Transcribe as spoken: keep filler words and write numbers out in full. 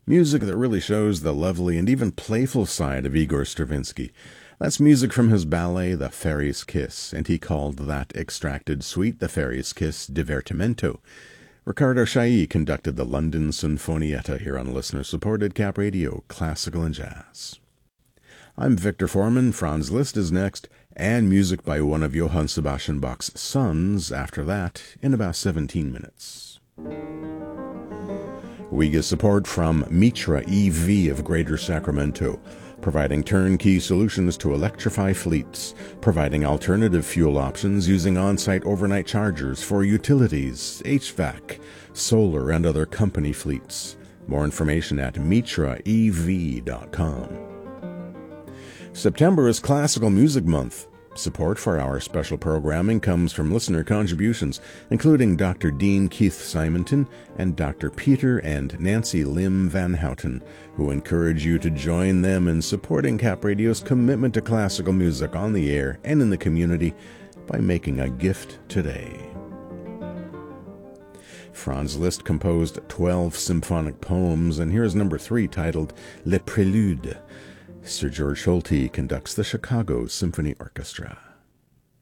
Music that really shows the lovely and even playful side of Igor Stravinsky. That's music from his ballet, The Fairy's Kiss, and he called that extracted suite The Fairy's Kiss Divertimento. Riccardo Chailly conducted the London Sinfonietta here on listener-supported Cap Radio, Classical and Jazz. I'm Victor Foreman. Franz Liszt is next, and music by one of Johann Sebastian Bach's sons after that in about seventeen minutes. We get support from Mitra E V of Greater Sacramento, providing turnkey solutions to electrify fleets, providing alternative fuel options using on-site overnight chargers for utilities, H V A C, solar, and other company fleets. More information at mitra e v dot com. September is Classical Music Month. Support for our special programming comes from listener contributions, including Doctor Dean Keith Simonton and Doctor Peter and Nancy Lim Van Houten, who encourage you to join them in supporting Cap Radio's commitment to classical music on the air and in the community by making a gift today. Franz Liszt composed twelve symphonic poems, and here's number three titled Le Prélude. Sir George Solti conducts the Chicago Symphony Orchestra.